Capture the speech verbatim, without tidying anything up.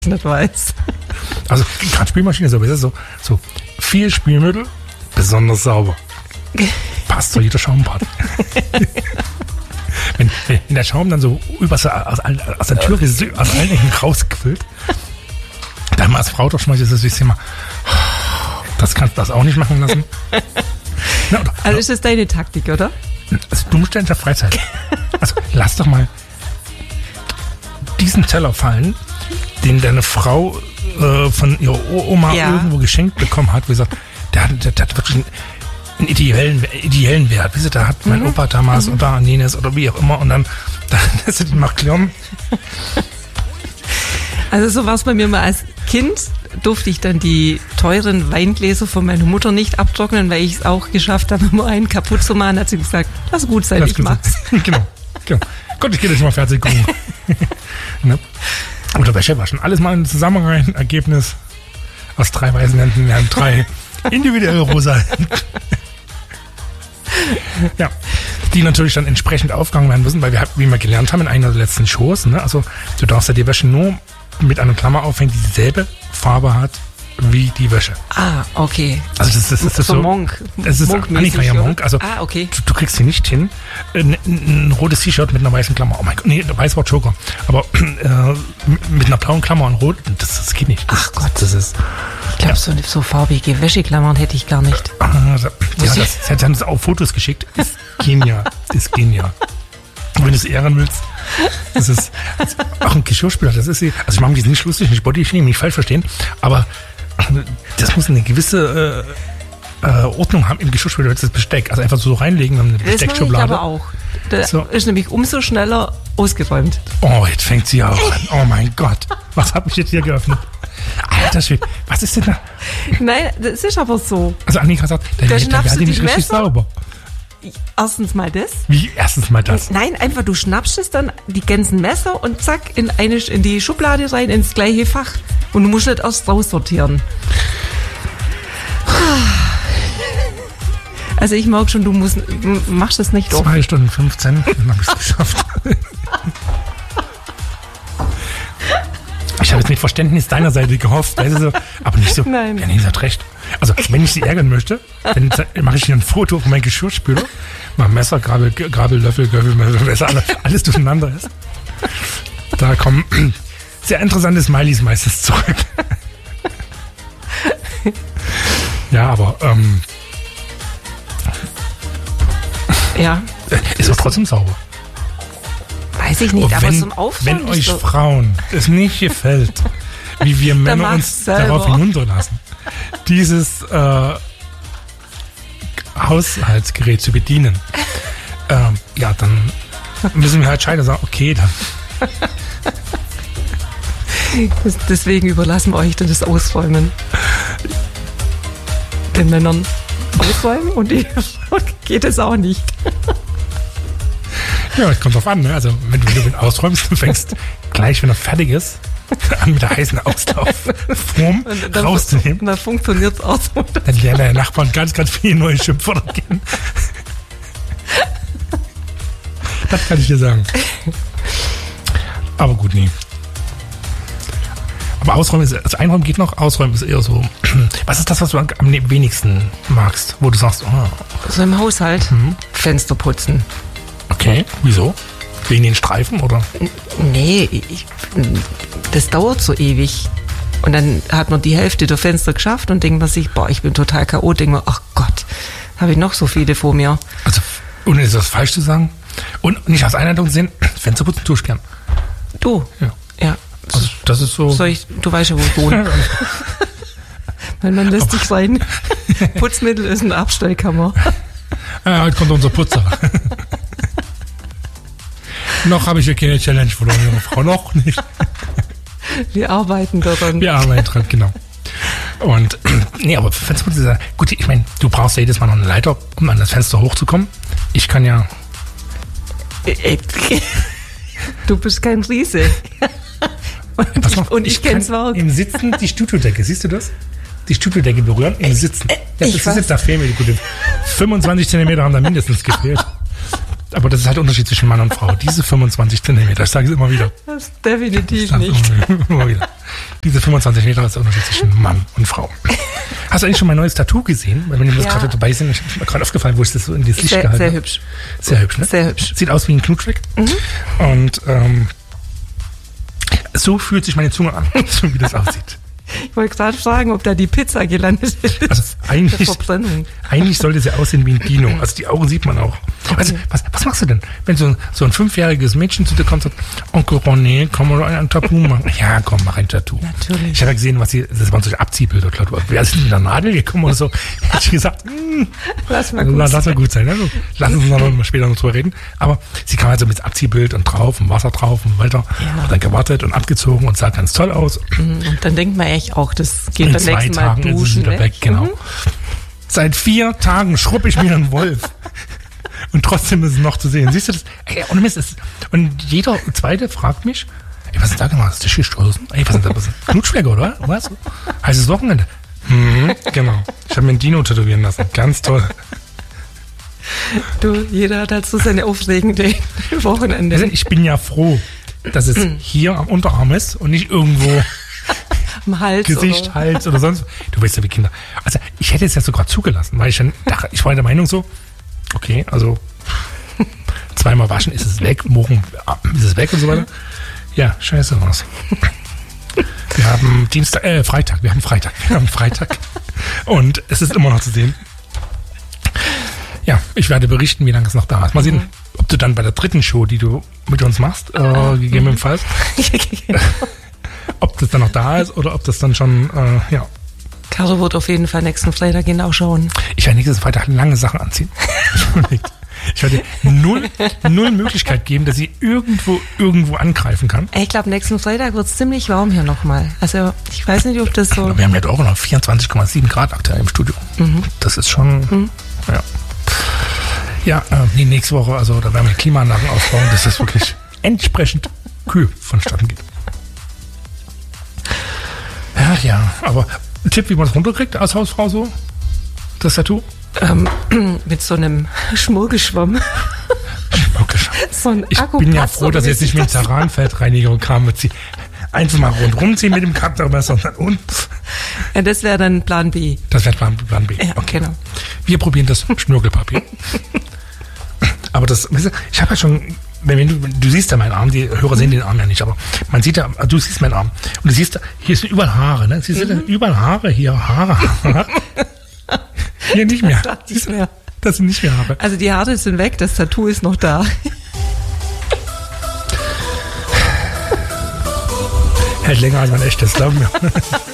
nicht weiß. Also gerade Spülmaschine sowieso so, so viel Spülmittel, besonders sauber. Passt zu jeder Schaumbad. wenn, wenn der Schaum dann so über aus, aus, aus der Tür aus allen Ecken rausquillt, dann mal als Frau doch schon mal dieses bisschen mal, das kannst du das auch nicht machen lassen. Na, oder, also ist das deine Taktik, oder? Also, du musst ja in der Freizeit. Also lass doch mal diesen Teller fallen, den deine Frau äh, von ihrer Oma ja. irgendwo geschenkt bekommen hat. Wie gesagt, der, der, der hat wirklich einen, einen ideellen, ideellen Wert. Wie da hat mein mhm. Opa damals mhm. oder Nenes oder wie auch immer und dann, dann lässt du den mal klären. Also so war es bei mir mal als Kind. Durfte ich dann die teuren Weingläser von meiner Mutter nicht abtrocknen, weil ich es auch geschafft habe, immer einen kaputt zu machen. Hat sie gesagt, lass gut sein, lass ich mach's. Genau, genau. Gott, ich gehe jetzt mal fertig gucken. Ne? Oder Wäsche waschen. Alles mal ein Zusammenreihen. Ergebnis aus drei weißen Händen. Wir haben drei individuelle rosa Hemden. Ja, die natürlich dann entsprechend aufgegangen werden müssen, weil wir, wie wir gelernt haben in einer der letzten Shows, ne? Also du darfst ja die Wäsche nur mit einer Klammer aufhängen, die dieselbe Farbe hat wie die Wäsche. Ah, okay. Also das, das, das ist so, so Monk. Es ist Annika ja Monk. Also ah, okay. du, du kriegst sie nicht hin. Ein, ein rotes T-Shirt mit einer weißen Klammer. Oh mein Gott, nee, weiß war Joker. Aber äh, mit einer blauen Klammer und rot, das, das geht nicht. Das, Ach Gott, das ist. Ich glaube, ja. so, so farbige Wäscheklammern hätte ich gar nicht. Also, ja, das, sie haben uns auch Fotos geschickt. Ist genial. Ist genial. Und wenn du es ehren willst, das ist, das ist auch ein Geschirrspüler. Das ist sie. Also ich mache mich nicht lustig, nicht Bodyshaming, nicht falsch verstehen, aber das muss eine gewisse äh, äh, Ordnung haben im Geschirrspüler, das Besteck. Also einfach so reinlegen, dann eine Besteckschublade. Das mache ich aber auch. Das so. Ist nämlich umso schneller ausgeräumt. Oh, jetzt fängt sie auch an. Oh mein Gott. Was habe ich jetzt hier geöffnet? Alter Schwede, was ist denn da? Nein, das ist aber so. Also Annika sagt, der wäre nicht richtig Messer. Sauber. Erstens mal das. Wie erstens mal das? Nein, einfach du schnappst es dann, die ganzen Messer und zack, in, eine, in die Schublade rein, ins gleiche Fach. Und du musst nicht erst raussortieren. Also ich merke schon, du musst, machst das nicht oft. Zwei Stunden fünfzehn, dann habe ich es geschafft. Ich habe jetzt mit Verständnis deiner Seite gehofft, weißt du, so, aber nicht so. Nein. Ja, nee, sie hat recht. Also, wenn ich sie ärgern möchte, dann mache ich hier ein Foto von meinem Geschirrspüler, mache Messer, Gabel, Gabel, Löffel, Göffel, Messer, alles, alles durcheinander ist. Da kommen sehr interessante Smileys meistens zurück. Ja, aber ähm, ja. Ist doch trotzdem sauber. Weiß ich nicht, wenn, aber zum Aufräumen. Wenn euch so Frauen es nicht gefällt, wie wir Männer uns selber darauf hinunterlassen, dieses äh, Haushaltsgerät zu bedienen, äh, ja, dann müssen wir halt scheiden und sagen, okay, dann. Deswegen überlassen wir euch dann das Ausräumen. Den Männern ausräumen und die geht es auch nicht. Ja, es kommt drauf an, ne? Also wenn du, wenn du ihn ausräumst, du fängst gleich, wenn er fertig ist, an mit der heißen Auslaufform rauszunehmen. Dann funktioniert es auch so. Dann lernen der Nachbarn ganz, ganz viele neue Schimpfwörter kennen. Das kann ich dir sagen. Aber gut, nee. Aber Ausräumen ist, also Einräumen geht noch, Ausräumen ist eher so. Was ist das, was du am wenigsten magst, wo du sagst, oh. So im Haushalt, mhm. Fenster putzen. Okay, wieso? Wegen den Streifen, oder? Nee, ich, das dauert so ewig. Und dann hat man die Hälfte der Fenster geschafft und denkt man sich, boah, ich bin total K O. Denkt man, ach Gott, habe ich noch so viele vor mir. Also, ohne das falsch zu sagen. Und nicht als Einleitung zu sehen, Fenster putzen tue ich gern. Du? Ja. Ja. Also, das ist so. Soll ich, du weißt ja, wo ich wohne. Weil man lässt dich rein. Putzmittel ist eine Abstellkammer. Ja, heute kommt unser Putzer. Noch habe ich hier keine Challenge verloren, junge Frau, noch nicht. Wir arbeiten daran. Wir arbeiten dran, genau. Und, nee, aber Fensterputzen ist ja, gut, ich meine, du brauchst ja jedes Mal noch eine Leiter, um an das Fenster hochzukommen. Ich kann ja. Du bist kein Riese. Und Pass auf, ich, und ich, ich kenn's auch. Im Sitzen die Studiodecke, siehst du das? Die Studiodecke berühren im Sitzen. Das ist jetzt da fehlen mir die gute. fünfundzwanzig Zentimeter haben da mindestens gefehlt. Aber das ist halt der Unterschied zwischen Mann und Frau. Diese fünfundzwanzig Zentimeter, ich sage es immer wieder. Das ist definitiv Ich nicht. Immer, immer wieder. Diese fünfundzwanzig Meter ist der Unterschied zwischen Mann und Frau. Hast du eigentlich schon mein neues Tattoo gesehen? Weil wenn wir Ja. gerade dabei sind, ich mir gerade aufgefallen, wo ich das so in das Licht Sehr, gehalten sehr habe. hübsch. Sehr hübsch, ne? Sehr hübsch. Sieht aus wie ein Knutschfleck. Mhm. Und ähm, so fühlt sich meine Zunge an, so wie das aussieht. Ich wollte gerade fragen, ob da die Pizza gelandet ist. Also eigentlich, Der Verbrennung. eigentlich sollte sie aussehen wie ein Dino. Also die Augen sieht man auch. Also, was, was machst du denn, wenn so ein, so ein fünfjähriges Mädchen zu dir kommt und sagt, Onkel René, komm mal ein Tattoo machen? Ja, komm, mach ein Tattoo. Natürlich. Ich habe ja gesehen, was sie, das waren solche Abziehbilder. Klar, wer ist denn mit der Nadel gekommen oder so? Hätte ich gesagt, hm, Lass mal gut lass sein. mal gut sein. Also, lass uns noch mal später noch drüber reden. Aber sie kam also mit Abziehbild und drauf und Wasser drauf und weiter. Ja. Hat dann gewartet und abgezogen und sah ganz toll aus. Und dann denkt man echt auch, das geht In beim zwei nächsten Mal Tagen ist es duschen. wieder Ne? weg, genau. Mhm. Seit vier Tagen schrubb ich mir einen Wolf. Und trotzdem ist es noch zu sehen. Siehst du das? Ey, ohne Mist. Das, und jeder Zweite fragt mich, ey, was ist denn da gemacht? Ist das gestoßen? Ey, was ist denn da? Knutschfleck, oder? Was? Heißes Wochenende? Mhm, genau. Ich habe mir einen Dino tätowieren lassen. Ganz toll. Du, jeder hat halt so seine aufregende Wochenende. Also ich bin ja froh, dass es hier am Unterarm ist und nicht irgendwo Am Hals. Gesicht, oder? Hals oder sonst. Du weißt ja, wie Kinder. Also ich hätte es ja sogar zugelassen, weil ich dann dachte, ich war der Meinung so, okay, also zweimal waschen, ist es weg, morgen ist es weg und so weiter. Ja, scheiße war's. Wir haben Dienstag, äh, Freitag, wir haben Freitag, wir haben Freitag und es ist immer noch zu sehen. Ja, ich werde berichten, wie lange es noch da ist. Mal sehen, ob du dann bei der dritten Show, die du mit uns machst, äh, gegebenenfalls, ob das dann noch da ist oder ob das dann schon, äh, ja. Caro wird auf jeden Fall nächsten Freitag genau schauen. Ich werde nächstes Freitag lange Sachen anziehen. Ich werde null, null Möglichkeit geben, dass sie irgendwo, irgendwo angreifen kann. Ich glaube, nächsten Freitag wird es ziemlich warm hier nochmal. Also ich weiß nicht, ob das so... Wir haben jetzt auch noch vierundzwanzig Komma sieben Grad aktuell im Studio. Mhm. Das ist schon, mhm. ja. Ja, äh, nee, nächste Woche, also da werden wir Klimaanlagen aufbauen, dass das wirklich entsprechend kühl vonstatten geht. Ja, ja, aber ein Tipp, wie man es runterkriegt als Hausfrau so? Das Tattoo? Ähm, mit so einem Schmurgelschwamm. Schmurgelschwamm. So ein Ich Akkupatz, bin ja froh, dass oder jetzt wie nicht mit sich das- Terranfeldreinigung kam, mit sie einfach mal rundrum ziehen mit dem Cuttermesser und dann und. Ja, das wäre dann Plan B. Das wäre Plan, Plan B. Ja, Okay. genau. Wir probieren das Schnurkelpapier. Aber das, weißt du, ich habe ja schon, wenn du, du siehst ja meinen Arm, die Hörer sehen den Arm ja nicht, aber man sieht ja, du siehst meinen Arm. Und du siehst, hier sind überall Haare, ne? Siehst du, mhm. überall Haare, hier Haare, Haare. Hier nicht mehr. Das Siehst du? mehr. Das sind nicht mehr Haare. Also die Haare sind weg, das Tattoo ist noch da. Hält länger als mein echtes, glaub mir.